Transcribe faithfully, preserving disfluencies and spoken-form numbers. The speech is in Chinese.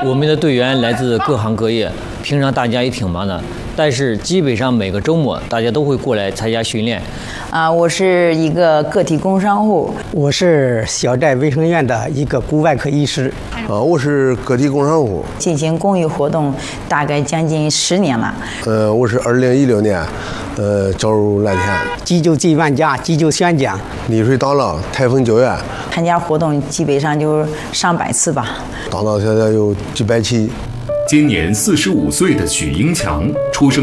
我们的队员来自各行各业，平常大家也挺忙的，但是基本上每个周末大家都会过来参加训练。 啊，我是一个个体工商户， 我是小寨卫生院的一个骨外科医师。 啊，我是个体工商户， 进行公益活动大概将近十年了。 呃，我是二零一六年，呃，招入蓝田， 急救进万家，急救宣讲， 溺水挡浪，台风救援， 参加活动基本上就上百次吧， 大大小小有几百起。 今年四十五岁的许英强出生